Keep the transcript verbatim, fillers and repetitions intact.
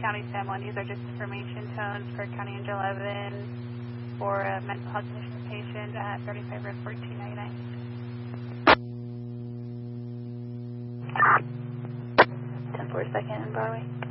County San Juan. These are just information tones for County Angel eleven for a mental health condition patient at thirty-five Road fourteen ninety-nine. ten four second, Broadway.